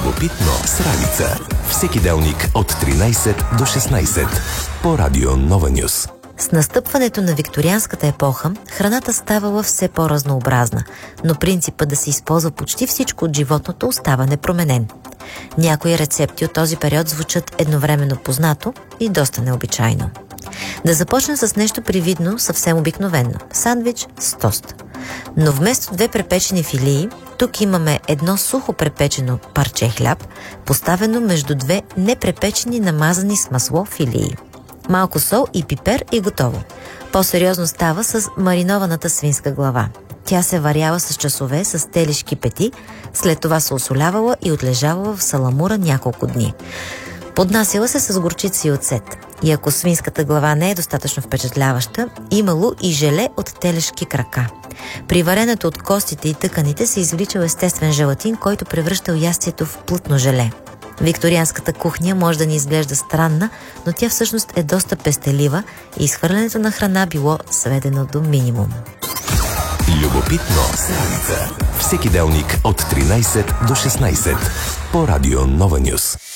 Любопитно с Ралица. Всеки делник от 13 до 16 по Радио Нова Нюс. С настъпването на викторианската епоха, храната ставала все по-разнообразна, но принципът да се използва почти всичко от животното остава непроменен. Някои рецепти от този период звучат едновременно познато и доста необичайно. Да започна с нещо привидно, съвсем обикновено – сандвич с тост. Но вместо 2 препечени филии, тук имаме едно сухо препечено парче хляб, поставено между 2 непрепечени намазани с масло филии. Малко сол и пипер и готово. По-сериозно става с маринованата свинска глава. Тя се варява с часове с телешки пети, след това се осолявала и отлежавала в саламура няколко дни. Поднасяла се с горчица и оцет. И ако свинската глава не е достатъчно впечатляваща, имало и желе от телешки крака. При варенето от костите и тъканите се извличал естествен желатин, който превръщал ястието в плътно желе. Викторианската кухня може да ни изглежда странна, но тя всъщност е доста пестелива и изхвърлянето на храна било сведено до минимум. Любопитно с Ралица. Всеки делник от 13 до 16 по Радио Нова Нюс.